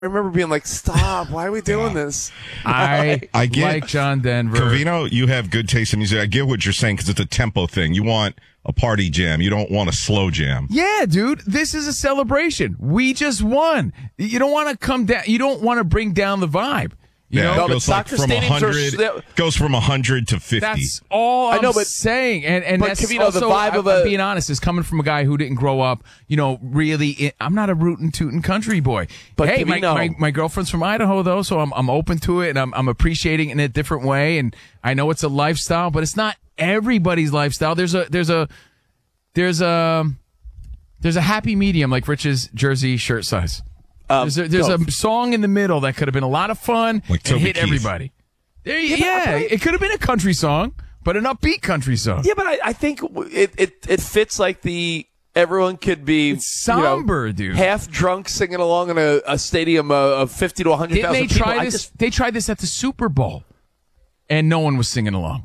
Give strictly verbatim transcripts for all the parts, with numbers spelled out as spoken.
remember being like, stop, why are we doing this? I, I get, like John Denver. Covino, you have good taste in music. I get what you're saying because it's a tempo thing. You want a party jam. You don't want a slow jam. Yeah, dude, this is a celebration. We just won. You don't want to come down. You don't want to bring down the vibe. You yeah, know? it goes no, like from one hundred, are, goes from one hundred to fifty. That's all I'm I know, but, saying. And, and but that's Covino, also, the vibe I, of I'm a, being honest, is coming from a guy who didn't grow up, you know, really. In, I'm not a rootin' tootin' country boy. But hey, my, Covino, my, my girlfriend's from Idaho, though, so I'm, I'm open to it, and I'm, I'm appreciating it in a different way. And I know it's a lifestyle, but it's not everybody's lifestyle. There's a, there's a, there's a, there's a happy medium, like Rich's jersey shirt size. Um, there's a, there's no. a song in the middle that could have been a lot of fun Like and Toby hit Keith. everybody. There you, Yeah, yeah, but- it could have been a country song, but an upbeat country song. Yeah, but I, I think it, it, it fits like the everyone could be It's somber, you know, dude. half drunk singing along in a, a stadium of, of fifty to one hundred Didn't thousand they people. try I this? just, They tried this at the Super Bowl, and no one was singing along.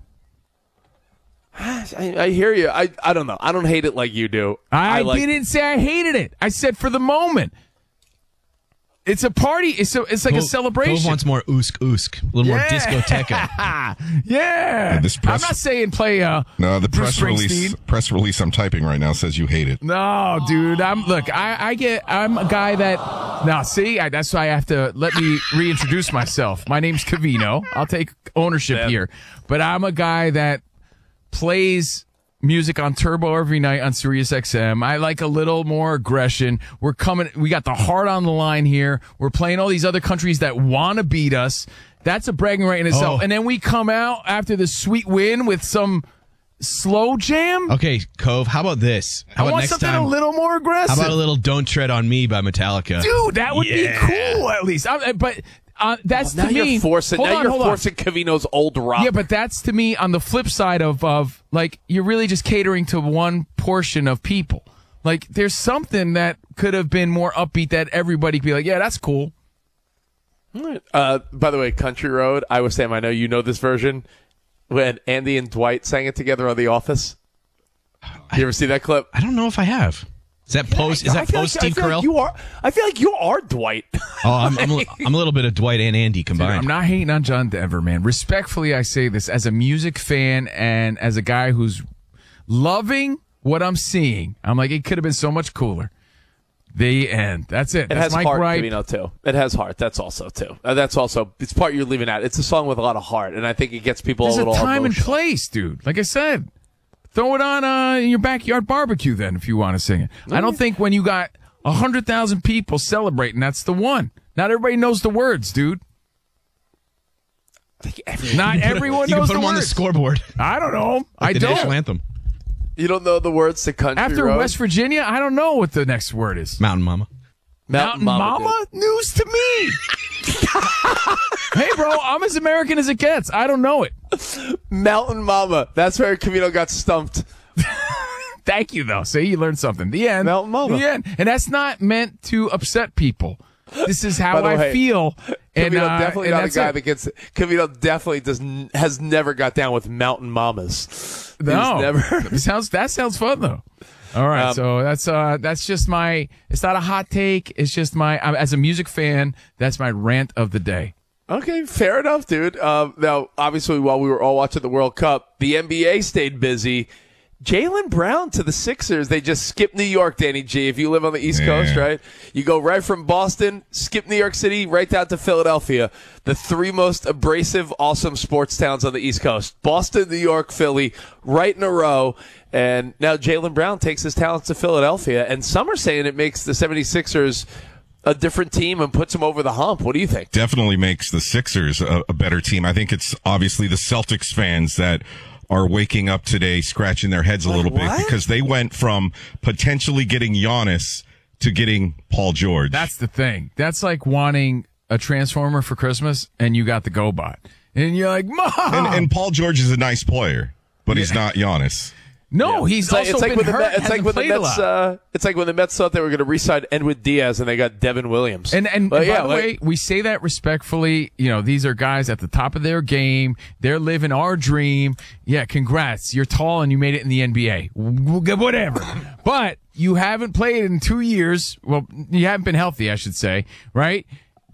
I, I hear you. I, I don't know. I don't hate it like you do. I, like, didn't say I hated it. I said for the moment. It's a party. It's a, It's like a Cove- celebration. Cove wants more oosk oosk, a little more discoteca. Yeah. this press- I'm not saying play. Uh, No, the Bruce press release Springsteen. press release I'm typing right now says you hate it. No, dude. I'm look. I, I get. I'm a guy that. Now, see, I, that's why I have to let me reintroduce myself. My name's Covino. I'll take ownership Yeah. here, but I'm a guy that plays music on Turbo every night on Sirius X M. I like a little more aggression. We're coming. We got the heart on the line here. We're playing all these other countries that want to beat us. That's a bragging right in itself. Oh. And then we come out after the sweet win with some slow jam. Okay, Cove, how about this? How I about want next something time? a little more aggressive. How about a little "Don't Tread on Me" by Metallica? Dude, that would Yeah. be cool at least. I, but uh, that's now to me. you're forcing. hold Now on, you're hold on. forcing Covino's old rock. Yeah, but that's to me on the flip side of of like you're really just catering to one portion of people. Like there's something that could have been more upbeat that everybody could be like, yeah, that's cool. Uh, by the way, Country Road. I was Sam. I know you know this version. When Andy and Dwight sang it together on The Office. You ever see that clip? I don't know if I have. Is that post? Is I that feel post like, I Steve feel like Carell? you are. I feel like you are Dwight. Oh, I'm, I'm, a- I'm a little bit of Dwight and Andy Dude, combined. I'm not hating on John Denver, man. Respectfully, I say this as a music fan and as a guy who's loving what I'm seeing. I'm like, it could have been so much cooler. The end. That's it. It That's has my heart, gripe. Covino, too. It has heart. That's also too. Uh, that's also it's part you're leaving out. It's a song with a lot of heart, and I think it gets people There's a a little time and emotional. place, dude. Like I said, throw it on uh, in your backyard barbecue then if you want to sing it. I don't think when you got one hundred thousand people celebrating, that's the one. Not everybody knows the words, dude. I think every- Not everyone you can knows put the them on the words. scoreboard. I don't know 'em. I the national don't. anthem. You don't know the words to Country After Road? West Virginia, I don't know what the next word is. Mountain Mama. Mountain, Mama? Mama. News to me. Hey, bro, I'm as American as it gets. I don't know it. dude. Mountain Mama. That's where Covino got stumped. Thank you, though. See, you learned something. The end. Mountain Mama. The end. And that's not meant to upset people. This is how By the I way, feel. And, Covino uh, definitely and not a that's guy it. that gets. Covino definitely does n- has never got down with Mountain Mamas. He's No, never. It sounds that sounds fun though. All right, Um, so that's uh that's just my. It's not a hot take. It's just my. I'm, as a music fan, that's my rant of the day. Okay, fair enough, dude. Um, now, obviously, while we were all watching the World Cup, the N B A stayed busy. Jaylen Brown to the Sixers. They just skip New York, Danny G. If you live on the East Yeah. Coast, right? You go right from Boston, skip New York City, right down to Philadelphia. The three most abrasive, awesome sports towns on the East Coast. Boston, New York, Philly, right in a row. And now Jaylen Brown takes his talents to Philadelphia. And some are saying it makes the 76ers a different team and puts them over the hump. What do you think? Definitely makes the Sixers a, a better team. I think it's obviously the Celtics fans that are waking up today scratching their heads a little what? bit because they went from potentially getting Giannis to getting Paul George. That's the thing. That's like wanting a transformer for Christmas and you got the GoBot, and you're like, Mom. and, and Paul George is a nice player, but he's not Giannis. No, he's It's like, also it's like been when the hurt. Met, it's like hasn't when the played a Mets. lot. Uh, it's like when the Mets thought they were going to re-sign Edwin Diaz, and they got Devin Williams. And and, But and yeah, by the like- way, we say that respectfully. You know, these are guys at the top of their game. They're living our dream. Yeah, congrats. You're tall and you made it in the N B A. W- Whatever. But you haven't played in two years. Well, you haven't been healthy, I should say, right?